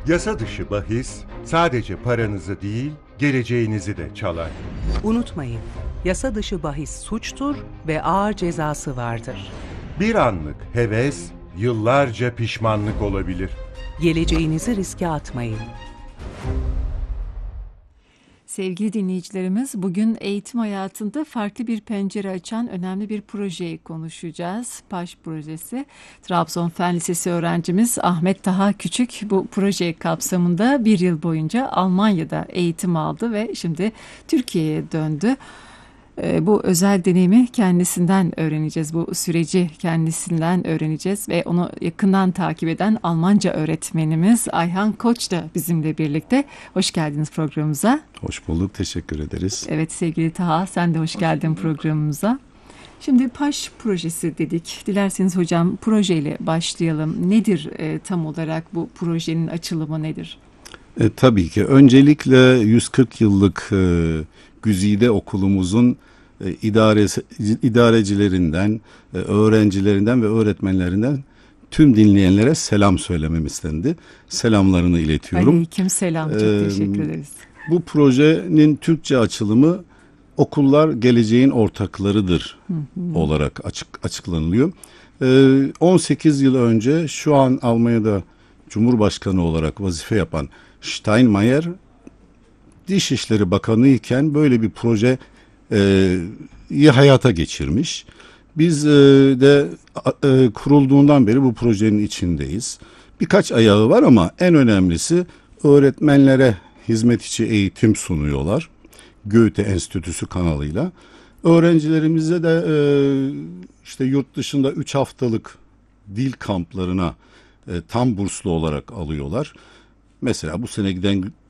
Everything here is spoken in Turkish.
Yasa dışı bahis sadece paranızı değil, geleceğinizi de çalar. Unutmayın, yasa dışı bahis suçtur ve ağır cezası vardır. Bir anlık heves, yıllarca pişmanlık olabilir. Geleceğinizi riske atmayın. Sevgili dinleyicilerimiz, bugün eğitim hayatında farklı bir pencere açan önemli bir projeyi konuşacağız. PAŞ projesi. Trabzon Fen Lisesi öğrencimiz Ahmet Taha Küçük bu proje kapsamında bir yıl boyunca Almanya'da eğitim aldı ve şimdi Türkiye'ye döndü. Bu özel deneyimi kendisinden öğreneceğiz. Bu süreci kendisinden öğreneceğiz ve onu yakından takip eden Almanca öğretmenimiz Ayhan Koç da bizimle birlikte. Hoş geldiniz programımıza. Hoş bulduk, teşekkür ederiz. Evet sevgili Taha, sen de hoş geldin programımıza. Şimdi PAŞ projesi dedik. Dilerseniz hocam projeyle başlayalım. Nedir tam olarak bu projenin açılımı nedir? Tabii ki öncelikle 140 yıllık güzide okulumuzun idarecilerinden, öğrencilerinden ve öğretmenlerinden tüm dinleyenlere selam söylemem istendi. Selamlarını iletiyorum. Aleyküm selam, çok teşekkür ederiz. Bu projenin Türkçe açılımı okullar geleceğin ortaklarıdır olarak açıklanılıyor. 18 yıl önce şu an Almanya'da Cumhurbaşkanı olarak vazife yapan Steinmeier Dışişleri Bakanı iken böyle bir projeyi hayata geçirmiş. Biz de kurulduğundan beri bu projenin içindeyiz. Birkaç ayağı var ama en önemlisi öğretmenlere hizmet içi eğitim sunuyorlar. Goethe Enstitüsü kanalıyla. Öğrencilerimize de işte yurt dışında 3 haftalık dil kamplarına tam burslu olarak alıyorlar. Mesela bu sene giden